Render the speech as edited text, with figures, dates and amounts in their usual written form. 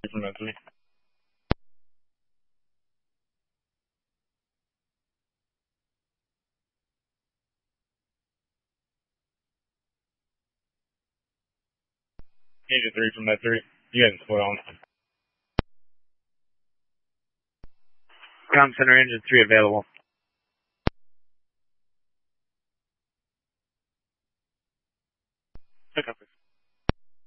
from that 3. Agent 3 from that 3. You guys split on. Ground Center Engine 3 available. Pick up.